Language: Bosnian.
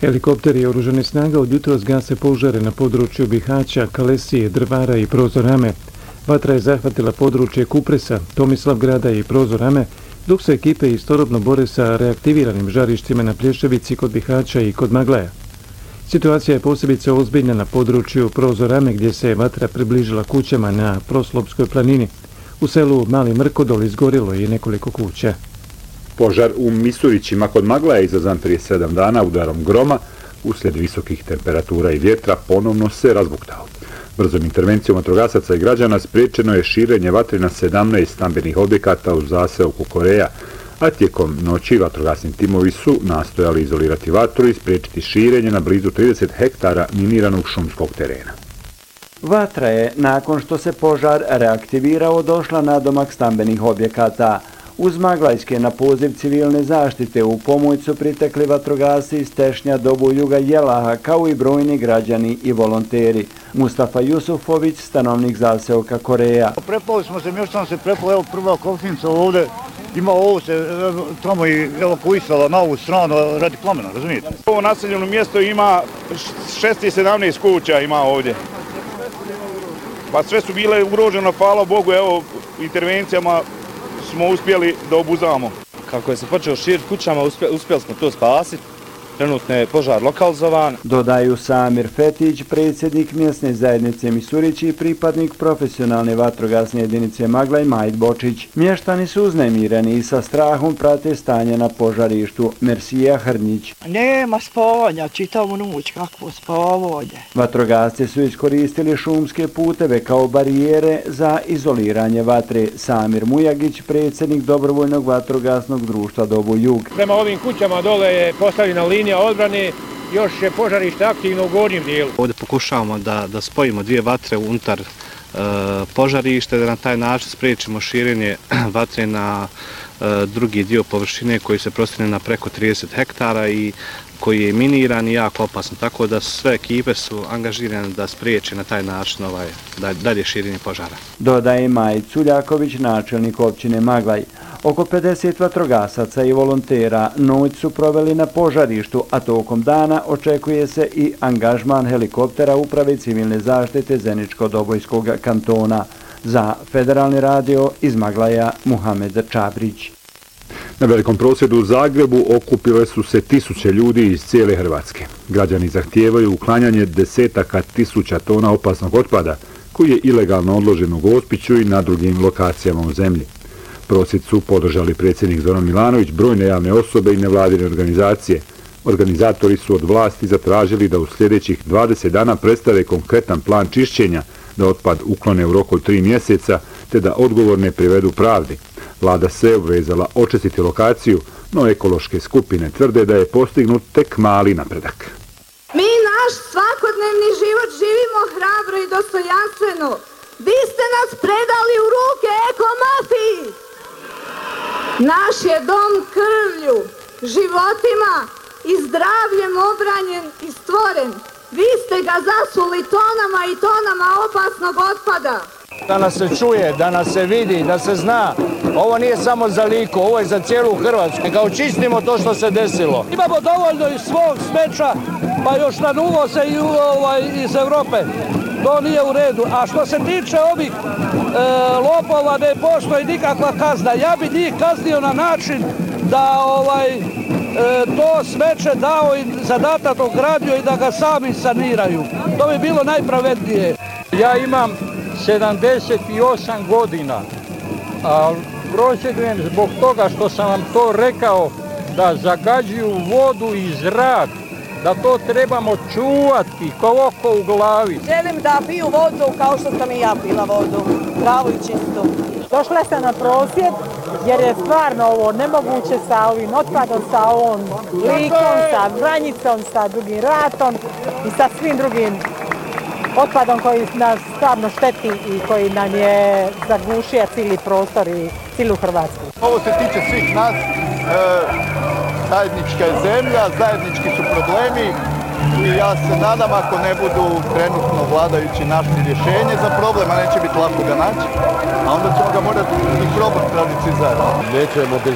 Helikopteri oružanih snaga od jutros gase požare na području Bihaća, Kalesije, Drvara i Prozorame. Vatra je zahvatila područje Kupresa, Tomislavgrada i Prozorame, dok se ekipe istodobno bore sa reaktiviranim žarištima na Plješevici kod Bihaća i kod Maglaja. Situacija je posebice ozbiljna na području Prozorame gdje se vatra približila kućama na Proslopskoj planini. U selu Mali Mrkodol izgorilo je nekoliko kuća. Požar u Misurićima kod Maglaja je izazvan prije 7 dana udarom groma. Uslijed visokih temperatura i vjetra ponovno se razbuktao. Brzom intervencijom vatrogasaca i građana spriječeno je širenje vatre na 17 stambenih objekata u zaseoku Koreja, a tijekom noći vatrogasni timovi su nastojali izolirati vatru i spriječiti širenje na blizu 30 hektara miniranog šumskog terena. Vatra je, nakon što se požar reaktivirao, došla na domak stambenih objekata. Uz Maglajske na poziv civilne zaštite u pomoć su pritekli vatrogasci iz Tešnja, Dobu, Juga, Jelaha, kao i brojni građani i volonteri. Mustafa Jusufović, stanovnik zaseoka Koreja. Prepali smo se, još sam se prepali, evo prva kofinca ovdje, ima ovo se tamo i evakuisala na ovu stranu radi plamena, razumijete? Ovo naseljeno mjesto ima 617 kuća ima ovdje. Pa sve su bile ugroženo, hvala Bogu, evo intervencijama smo uspjeli da obuzamo. Kako je se počeo širiti kućama, uspjeli smo to spasiti. Trenutno je požar lokalizovan. Dodaju Samir Fetić, predsjednik mjesne zajednice Misurići i pripadnik profesionalne vatrogasne jedinice Maglaj Majid Bočić. Mještani su uznemireni i sa strahom prate stanje na požarištu. Mersija Hrnjić. Nema spavanja, čitavu noć, kakvo spavanje. Vatrogasci su iskoristili šumske puteve kao barijere za izoliranje vatre. Samir Mujagić, predsjednik dobrovoljnog vatrogasnog društva Dobu Jug. Prema ovim kućama dole je postavljena linija odbrane, još je požarište aktivno u gornjem dijelu. Ovdje pokušavamo da spojimo dvije vatre unutar požarište, da na taj način spriječimo širenje vatre na drugi dio površine koji se prostire na preko 30 hektara i koji je miniran i jako opasan. Tako da sve ekipe su angažirane da spriječe na taj način dalje širenje požara. Dodaje Majid Culjaković, načelnik općine Maglaj. Oko 50 vatrogasaca i volontera noć su proveli na požarištu, a tokom dana očekuje se i angažman helikoptera Uprave civilne zaštite Zeničko-Dobojskog kantona. Za Federalni radio iz Maglaja Muhamed Čabrić. Na velikom prosvjedu u Zagrebu okupile su se tisuće ljudi iz cijele Hrvatske. Građani zahtijevaju uklanjanje desetaka tisuća tona opasnog otpada koji je ilegalno odložen u Gospiću i na drugim lokacijama u zemlji. Prosvjed su podržali predsjednik Zoran Milanović, brojne javne osobe i nevladine organizacije. Organizatori su od vlasti zatražili da u sljedećih 20 dana predstave konkretan plan čišćenja, da otpad uklone u roku od 3 mjeseca, te da odgovorne privedu pravdi. Vlada se obvezala očistiti lokaciju, no ekološke skupine tvrde da je postignut tek mali napredak. Mi naš svakodnevni život živimo hrabro i dostojanstveno. Vi ste nas predali u ruke ekomafiji. Naš je dom krvlju, životima i zdravljem obranjen i stvoren. Vi ste ga zasuli tonama i tonama opasnog otpada. Da nas se čuje, da nas se vidi, da se zna. Ovo nije samo za Liku, ovo je za cijelu Hrvatsku. Neka očistimo to što se desilo. Imamo dovoljno i svog smeća, pa još na uvoze iz Europe. To nije u redu. A što se tiče ovih lopova, ne postoji nikakva kazna. Ja bi njih kaznio na način da to smeće dao i zadatak ogradio i da ga sami saniraju. To bi bilo najpravednije. Ja imam 78 godina, a prosvjedujem zbog toga što sam vam to rekao, da zagađuju vodu i zrak, da to trebamo čuvati kao oko u glavi. Želim da piju vodu kao što sam i ja pila vodu, pravu i čistu. Došla sam na prosvjed jer je stvarno ovo nemoguće sa ovim otpadom, sa ovom Likom, sa Vranjicom, sa Dugim Ratom i sa svim drugim otpadom koji nas stvarno šteti i koji nam je zagušio cijeli prostor i cijelu Hrvatsku. Ovo se tiče svih nas, zajednička je zemlja, zajednički su problemi i ja se nadam ako ne budu trenutno vladajući našli rješenje za problem, a neće biti lako ga naći, a onda ćemo ga morati i problem tražiti zajedno. Nećemo bez